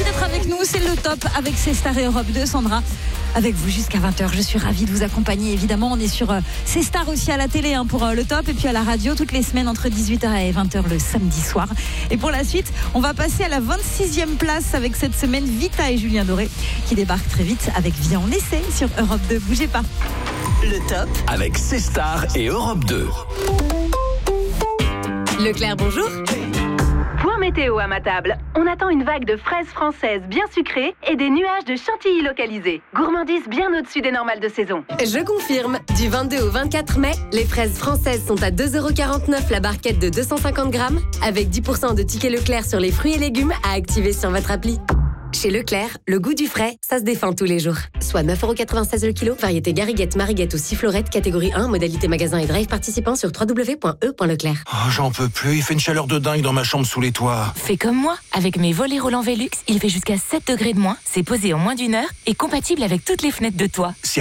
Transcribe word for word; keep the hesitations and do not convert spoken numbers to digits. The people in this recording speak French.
Merci d'être avec nous, c'est le top avec C Star et Europe deux. Sandra, avec vous jusqu'à vingt heures. Je suis ravie de vous accompagner. Évidemment, on est sur euh, C Star aussi à la télé hein, pour euh, le top et puis à la radio toutes les semaines entre dix-huit heures et vingt heures le samedi soir. Et pour la suite, on va passer à la vingt-sixième place avec cette semaine Vita et Julien Doré qui débarquent très vite avec Viens on essaie sur Europe deux. Bougez pas. Le top avec C Star et Europe deux. Leclerc, bonjour. Point météo à ma table. On attend une vague de fraises françaises bien sucrées et des nuages de chantilly localisés. Gourmandise bien au-dessus des normales de saison. Je confirme, du vingt-deux au vingt-quatre mai, les fraises françaises sont à deux euros quarante-neuf la barquette de deux cent cinquante grammes, avec dix pour cent de tickets Leclerc sur les fruits et légumes à activer sur votre appli. Chez Leclerc, le goût du frais, ça se défend tous les jours. Soit neuf euros quatre-vingt-seize le kilo, variété Gariguette, Mariguette ou Sifflorette, catégorie un, modalité magasin et drive participant sur w w w point e point leclerc. Oh, j'en peux plus, il fait une chaleur de dingue dans ma chambre sous les toits. Fais comme moi, avec mes volets roulants Velux, il fait jusqu'à sept degrés de moins, c'est posé en moins d'une heure et compatible avec toutes les fenêtres de toit. Si